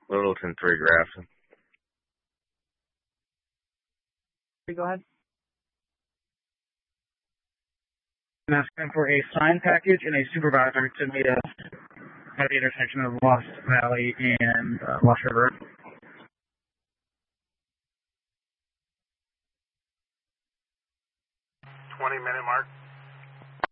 Littleton 3 Grafton. Go ahead. I'm asking for a sign package and a supervisor to meet us at the intersection of Lost Valley and Lost River. 20-minute mark.